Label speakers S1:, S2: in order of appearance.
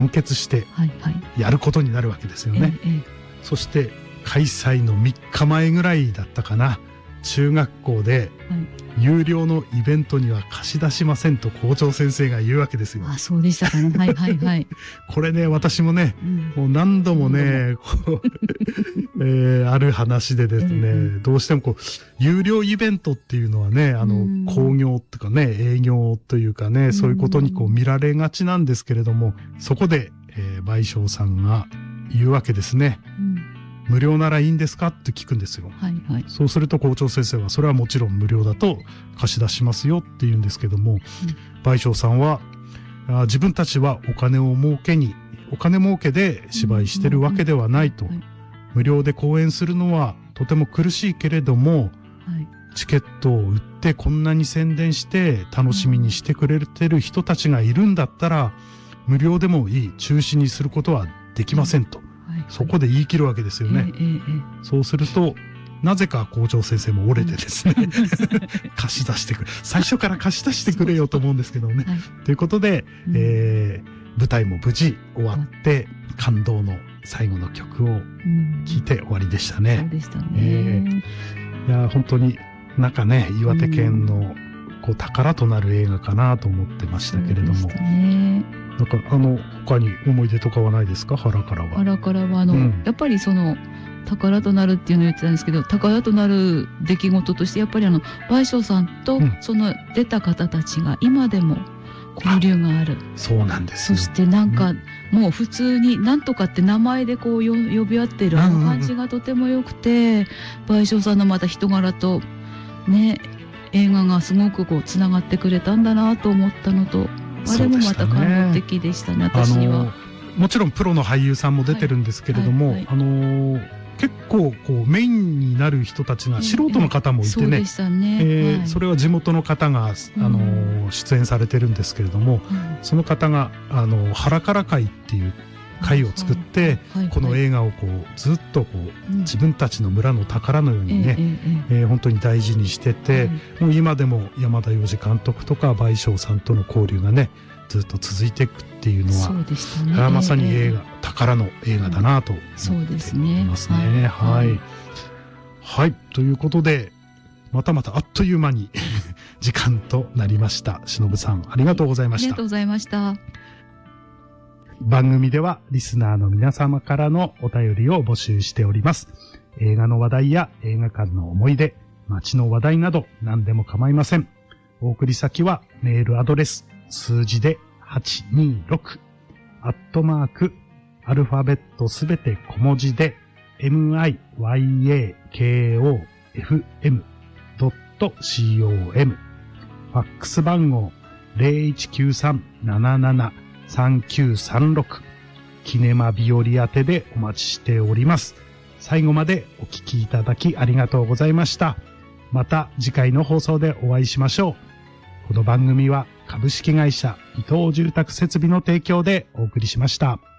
S1: 団結してやることになるわけですよね。そして開催の3日前ぐらいだったかな、中学校で有料のイベントには貸し出しませんと校長先生が言うわけですよ。
S2: あ、そうでしたかね。
S1: これね、私もね、もう何度もね、ある話でですね、どうしても有料イベントっていうのはね、興行とかね、営業というかね、そういうことに見られがちなんですけれども、そこで、倍賞さんが言うわけですね。無料ならいいんですかって聞くんですよ。そうすると校長先生は、それはもちろん無料だと貸し出しますよって言うんですけども、倍賞さんは、自分たちはお金儲けで芝居してるわけではないと。無料で公演するのはとても苦しいけれども、チケットを売ってこんなに宣伝して楽しみにしてくれてる人たちがいるんだったら、無料でもいい、中止にすることはできませんと。そこで言い切るわけですよね。そうすると、なぜか校長先生も折れてですね、貸し出してくれ。最初から貸し出してくれよと思うんですけどね。ということで、舞台も無事終わって、感動の最後の曲を聴いて終わりでしたね。
S2: そうでしたね。
S1: いや、本当になんかね、岩手県の宝となる映画かなと思ってましたけれども。なんか他に思い出とかはないですか？原からは。
S2: 原からはやっぱり宝となるっていうのを言ってたんですけど、宝となる出来事としてやっぱり倍賞さんとその出た方たちが今でも交流がある。
S1: そうなんですよ。
S2: そしてなんかもう普通になんとかって名前で呼び合ってる感じがとても良くて、倍賞さんのまた人柄とね、映画がすごくつながってくれたんだなと思ったのと、あれもまた感動的でしたね、私には。
S1: もちろんプロの俳優さんも出てるんですけれども、結構メインになる人たちが素人の方もいてね、それは地元の方が出演されてるんですけれども、その方が原から会っていう会を作って、この映画をずっと自分たちの村の宝のようにね、本当に大事にしてて、もう今でも山田洋次監督とか倍賞さんとの交流がね、ずっと続いていくっていうのは、まさに宝の映画だなと思っていますね。はい。ということで、またあっという間に時間となりました。忍さん、ありがとうございました。
S2: ありがとうございました。
S1: 番組ではリスナーの皆様からのお便りを募集しております。映画の話題や映画館の思い出、街の話題など何でも構いません。お送り先はメールアドレス、数字で826、アルファベットすべて小文字で、miyakofm.com、ファックス番号 0193-773936、キネマ日和宛てでお待ちしております。最後までお聞きいただきありがとうございました。また次回の放送でお会いしましょう。この番組は株式会社伊藤住宅設備の提供でお送りしました。